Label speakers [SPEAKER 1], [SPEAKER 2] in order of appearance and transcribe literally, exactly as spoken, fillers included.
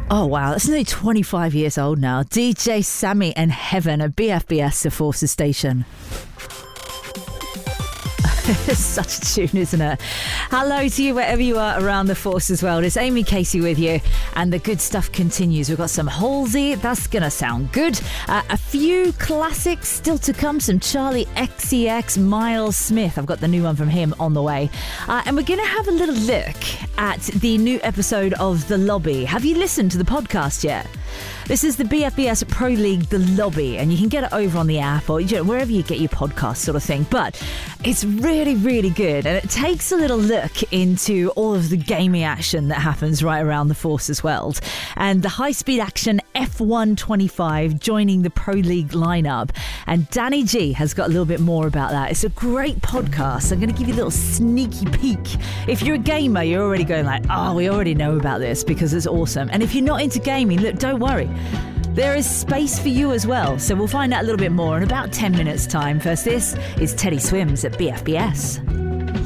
[SPEAKER 1] Oh, wow. That's nearly twenty-five years old now. D J Sammy and Heaven at B F B S, the Forces station. It's such a tune, isn't it? Hello to you wherever you are around the Forces world. It's Amy Casey with you, and the good stuff continues. We've got some Halsey, that's going to sound good. Uh, a few classics still to come, some Charlie X C X, Miles Smith. I've got the new one from him on the way. Uh, and we're going to have a little look at the new episode of The Lobby. Have you listened to the podcast yet? This is the B F B S Pro League, The Lobby, and you can get it over on the app or, you know, wherever you get your podcast sort of thing. But it's really, really good, and it takes a little look into all of the gaming action that happens right around the Forces world. And the high-speed action F one twenty-five joining the Pro League lineup. And Danny G has got a little bit more about that. It's a great podcast. I'm going to give you a little sneaky peek. If you're a gamer, you're already going like, oh, we already know about this because it's awesome. And if you're not into gaming, look, don't worry. There is space for you as well. So we'll find out a little bit more in about ten minutes time. First, this is Teddy Swims at B F B S.